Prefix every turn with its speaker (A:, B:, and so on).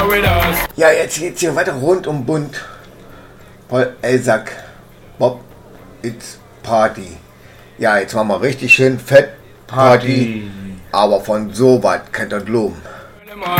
A: with us.
B: Ja, jetzt geht's hier weiter rund um Bund. Paul Elsack, Bob, it's Party. Ja, jetzt machen wir richtig schön Fett Party. Aber von so was kennt das Loben.